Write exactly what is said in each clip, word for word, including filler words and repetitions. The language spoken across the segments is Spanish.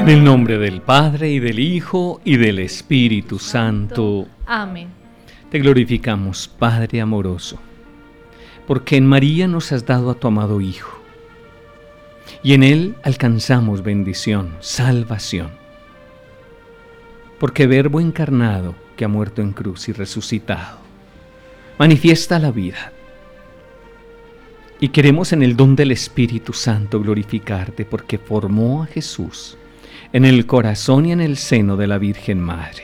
En el nombre del Padre, y del Hijo, y del Espíritu Santo. Amén. Te glorificamos, Padre amoroso, porque en María nos has dado a tu amado Hijo, y en Él alcanzamos bendición, salvación. Porque Verbo encarnado, que ha muerto en cruz y resucitado, manifiesta la vida. Y queremos en el don del Espíritu Santo glorificarte, porque formó a Jesús en el corazón y en el seno de la Virgen Madre.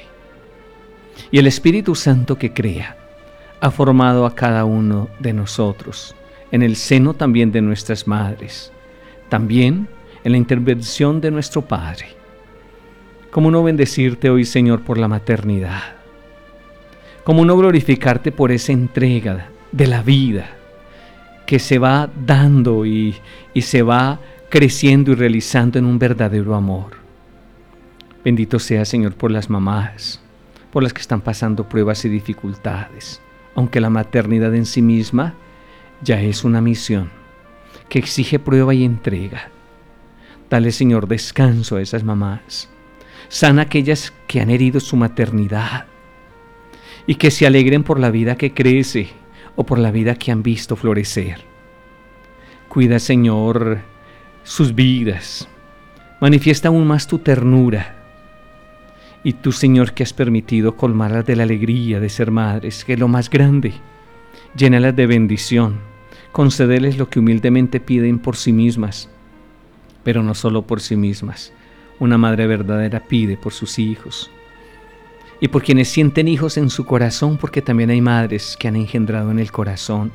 Y el Espíritu Santo que crea ha formado a cada uno de nosotros en el seno también de nuestras madres, también en la intervención de nuestro Padre. ¿Cómo no bendecirte hoy, Señor, por la maternidad? ¿Cómo no glorificarte por esa entrega de la vida que se va dando y, y se va creciendo y realizando en un verdadero amor? Bendito sea, Señor, por las mamás, por las que están pasando pruebas y dificultades, aunque la maternidad en sí misma ya es una misión que exige prueba y entrega. Dale, Señor, descanso a esas mamás. Sana a aquellas que han herido su maternidad y que se alegren por la vida que crece o por la vida que han visto florecer. Cuida, Señor, sus vidas. Manifiesta aún más tu ternura. Y tú, Señor, que has permitido colmarlas de la alegría de ser madres, que es lo más grande. Llénalas de bendición. Concédeles lo que humildemente piden por sí mismas, pero no solo por sí mismas. Una madre verdadera pide por sus hijos. Y por quienes sienten hijos en su corazón, porque también hay madres que han engendrado en el corazón,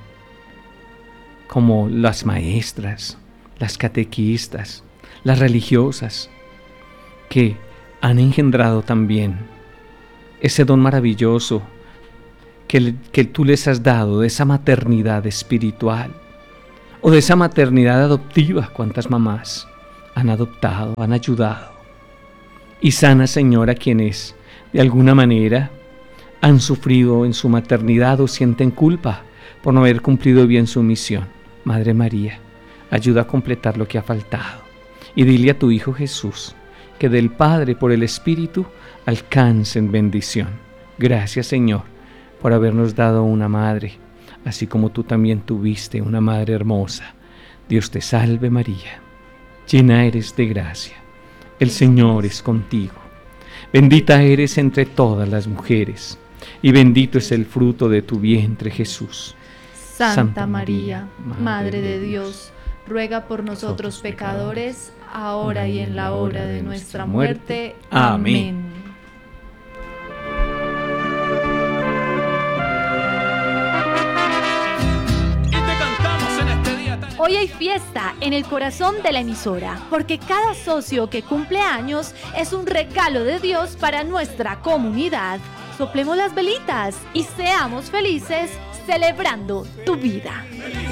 como las maestras, las catequistas, las religiosas, que han engendrado también ese don maravilloso que, que tú les has dado, de esa maternidad espiritual o de esa maternidad adoptiva. ¿Cuántas mamás han adoptado, han ayudado? Y sana, Señor, a quienes de alguna manera han sufrido en su maternidad o sienten culpa por no haber cumplido bien su misión. Madre María, ayuda a completar lo que ha faltado. Y dile a tu Hijo Jesús que del Padre por el Espíritu alcancen bendición. Gracias, Señor, por habernos dado una madre, así como tú también tuviste una madre hermosa. Dios te salve, María, llena eres de gracia. El Señor es contigo. Bendita eres entre todas las mujeres, y bendito es el fruto de tu vientre, Jesús. Santa, Santa María, Madre de Dios, ruega por nosotros pecadores, ahora y en la hora de nuestra muerte. Amén. Hoy hay fiesta en el corazón de la emisora, porque cada socio que cumple años es un regalo de Dios para nuestra comunidad. Soplemos las velitas y seamos felices celebrando tu vida.